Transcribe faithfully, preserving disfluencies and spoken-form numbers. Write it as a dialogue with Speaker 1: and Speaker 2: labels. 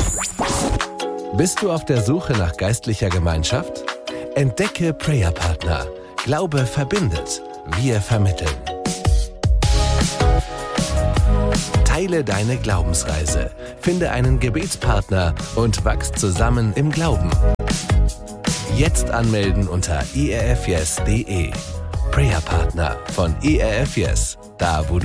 Speaker 1: Bist du auf der Suche nach geistlicher Gemeinschaft? Entdecke Prayer Partner. Glaube verbindet. Wir vermitteln. Teile deine Glaubensreise. Finde einen Gebetspartner und wachs zusammen im Glauben. Jetzt anmelden unter e r f yes punkt d e. Prayer Partner von E R F Yes, da wo du